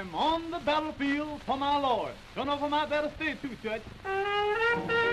I'm on the battlefield for my Lord. Don't know if I might better stay too, Judge.